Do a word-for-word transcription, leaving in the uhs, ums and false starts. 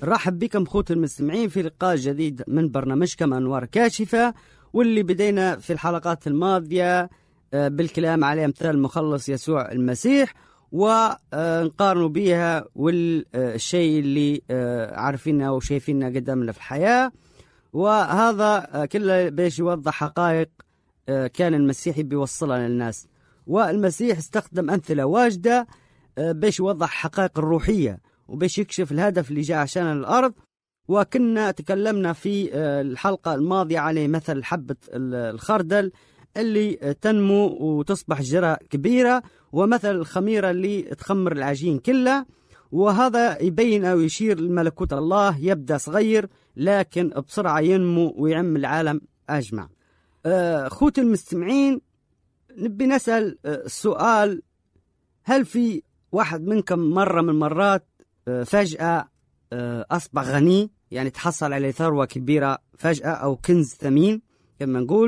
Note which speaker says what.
Speaker 1: رحب بكم خوت المستمعين في لقاء جديد من برنامجكم أنوار كاشفة، واللي بدينا في الحلقات الماضية بالكلام على أمثال المخلص يسوع المسيح ونقارنوا بها والشيء اللي عارفينه وشايفينه قدامنا في الحياة. وهذا كله باش يوضح حقائق كان المسيح بيوصلها للناس، والمسيح استخدم أمثلة واجدة باش يوضح حقائق الروحية وباش يكشف الهدف اللي جاء عشان الأرض. وكنا تكلمنا في الحلقة الماضية على مثل حبة الخردل اللي تنمو وتصبح جرة كبيرة، ومثل الخميرة اللي تخمر العجين كله. وهذا يبين أو يشير لملكوت الله يبدأ صغير لكن بسرعة ينمو ويعم العالم أجمع. أخوتي المستمعين، نبي نسأل السؤال: هل في واحد منكم مرة من مرات فجأة أصبح غني، يعني تحصل على ثروة كبيرة فجأة أو كنز ثمين كما نقول،